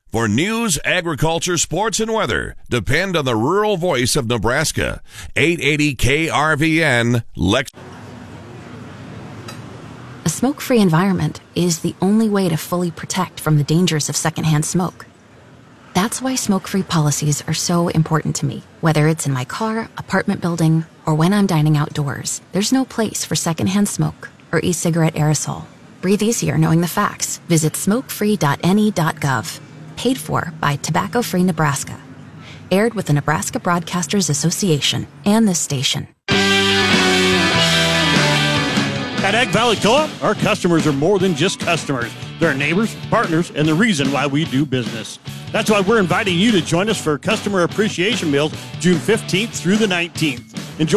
For news, agriculture, sports, and weather, depend on the rural voice of Nebraska. 880 KRVN, Lex. A smoke-free environment is the only way to fully protect from the dangers of secondhand smoke. That's why smoke-free policies are so important to me. Whether it's in my car, apartment building, or when I'm dining outdoors, there's no place for secondhand smoke or e-cigarette aerosol. Breathe easier knowing the facts. Visit smokefree.ne.gov. Paid for by Tobacco Free Nebraska. Aired with the Nebraska Broadcasters Association and this station. At Ag Valley Co-op, our customers are more than just customers. They're neighbors, partners, and the reason why we do business. That's why we're inviting you to join us for Customer Appreciation Meals June 15th through the 19th.